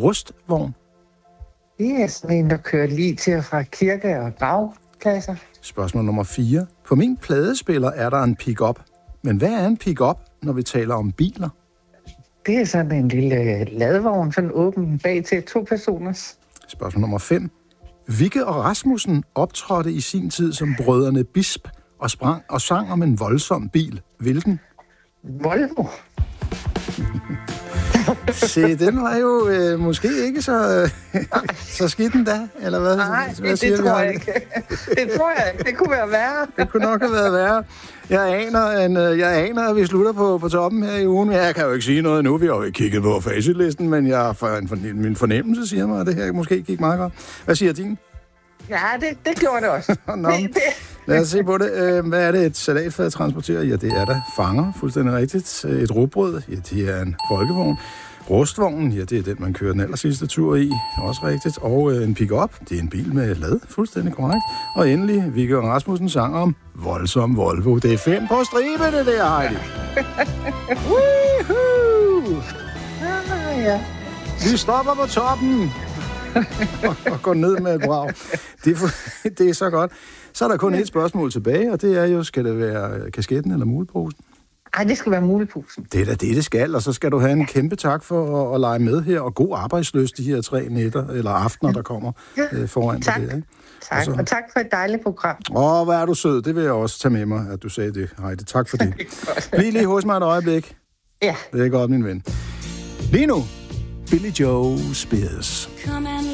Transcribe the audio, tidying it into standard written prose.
rustvogn? Det er sådan en, der kører lige til og fra kirke og gravpladser. Spørgsmål nummer 4. På min pladespiller er der en pick-up. Men hvad er en pick-up, når vi taler om biler? Det er sådan en lille ladvogn, sådan åben bag til 2 personers. Spørgsmål nummer 5. Vigge og Rasmussen optrådte i sin tid som brødrene Bisp og sang om en voldsom bil. Hvilken? Volvo. Se, den var jo måske ikke så skidt endda, eller hvad? Nej, hvad det tror jeg ikke. Det tror jeg ikke. Det kunne være værre. Det kunne nok have været værre. Jeg aner, at vi slutter på toppen her i ugen. Jeg kan jo ikke sige noget nu. Vi har jo ikke kigget på facitlisten, men min fornemmelse siger mig, at det her måske gik meget godt. Hvad siger din? Ja, det gjorde det også. Nå, lad os se på det. Hvad er det, et salatfad transporterer? Ja, det er der fanger, fuldstændig rigtigt. Et rugbrød, ja, det er en folkevogn. Rustvognen, ja, det er den, man kører den allersidste tur i, også rigtigt. Og en pick-up, det er en bil med lad, fuldstændig korrekt. Og endelig, Viggo og Rasmussen sang om voldsom Volvo. Det er 5 på stribe, det der, Heidi. Woohoo! Ja. Vi stopper på toppen og går ned med et brag. Det er så godt. Så er der kun et spørgsmål tilbage, og det er jo, skal det være kasketten eller muleposen? Ej, det skal være muleposen. Det er da det skal, og så skal du have en kæmpe tak for at lege med her, og god arbejdsløst de her 3 nætter, eller aftener, der kommer foran dig der. Ikke? Tak, og tak for et dejligt program. Hvor er du sød, det vil jeg også tage med mig, at du sagde det, Heidi. Tak for det. Bliv lige hos mig et øjeblik. Ja. Det er godt, min ven. Lige nu, Billy Joe Spears.